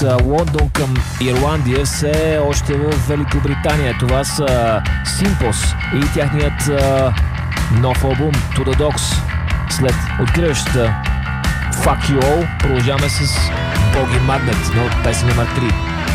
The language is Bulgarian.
Лондон към Ирландия, все още в Великобритания. Това са Симпос и тяхният нов албум To The Dogs. След откриващата Fuck You All продължаваме с Боги Магнет, но песен номер 3.